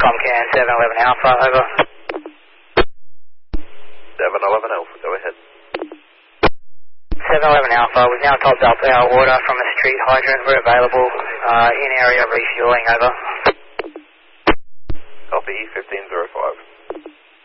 Comcan 711 Alpha, over. 711 Alpha, go ahead. 711 Alpha, we've now topped up our water from a street hydrant. We're available in area refueling, over. Copy, 1505.